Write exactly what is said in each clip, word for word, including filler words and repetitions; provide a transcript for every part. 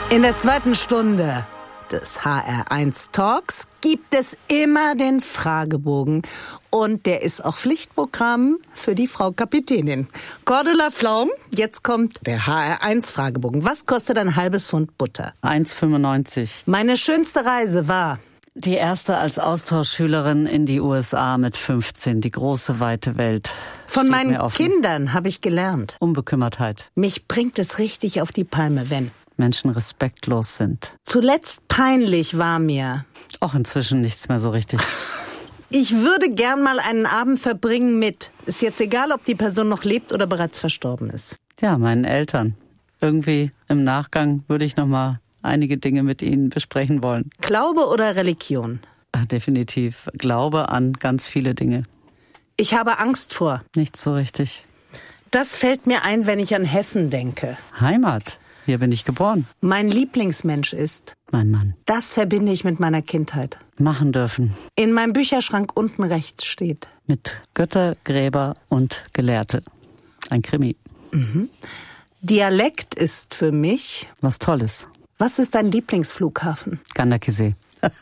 In der zweiten Stunde des H R eins Talks gibt es immer den Fragebogen. Und der ist auch Pflichtprogramm für die Frau Kapitänin. Cordula Pflaum, jetzt kommt der H R eins Fragebogen. Was kostet ein halbes Pfund Butter? eins fünfundneunzig. Meine schönste Reise war? Die erste als Austauschschülerin in die U S A mit fünfzehn. Die große, weite Welt. Von Steht meinen mir offen. Kindern habe ich gelernt. Unbekümmertheit. Mich bringt es richtig auf die Palme, wenn Menschen respektlos sind. zuletzt peinlich war mir. Auch inzwischen nichts mehr so richtig. Ich würde gern mal einen Abend verbringen mit. Ist jetzt egal, ob die Person noch lebt oder bereits verstorben ist. Ja, meinen Eltern. Irgendwie im Nachgang würde ich noch mal einige Dinge mit ihnen besprechen wollen. Glaube oder Religion? Ach, definitiv. Glaube an ganz viele Dinge. Ich habe Angst vor. Nicht so richtig. Das fällt mir ein, wenn ich an Hessen denke. Heimat. Hier bin ich geboren. Mein Lieblingsmensch ist. Mein Mann. Das verbinde ich mit meiner Kindheit. Machen dürfen. In meinem Bücherschrank unten rechts steht. Mit Götter, Gräber und Gelehrte. Ein Krimi. Mhm. Dialekt ist für mich. Was Tolles. Was ist dein Lieblingsflughafen? Gandakesee.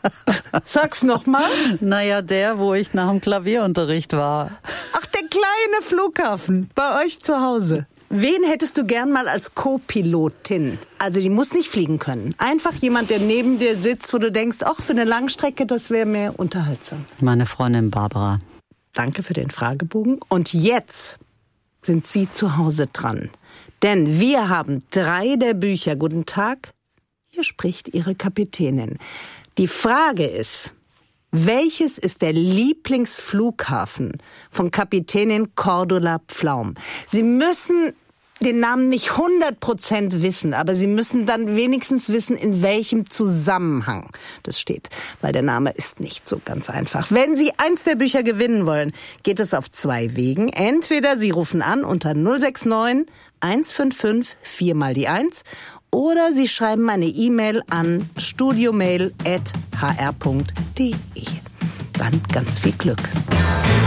Sag's nochmal. Naja, der, wo ich nach dem Klavierunterricht war. Ach, der kleine Flughafen bei euch zu Hause. Wen hättest du gern mal als Co-Pilotin? Also die muss nicht fliegen können. Einfach jemand, der neben dir sitzt, wo du denkst, ach, für eine Langstrecke, das wäre mehr unterhaltsam. Meine Freundin Barbara. Danke für den Fragebogen. Und jetzt sind Sie zu Hause dran. Denn wir haben drei der Bücher. Guten Tag, hier spricht Ihre Kapitänin. Die Frage ist, welches ist der Lieblingsflughafen von Kapitänin Cordula Pflaum? Sie müssen den Namen nicht hundert Prozent wissen, aber Sie müssen dann wenigstens wissen, in welchem Zusammenhang das steht. Weil der Name ist nicht so ganz einfach. Wenn Sie eins der Bücher gewinnen wollen, geht es auf zwei Wegen. Entweder Sie rufen an unter null sechs neun eins fünf fünf vier mal die eins oder Sie schreiben eine E-Mail an studiomail at h r punkt d e. Dann ganz viel Glück.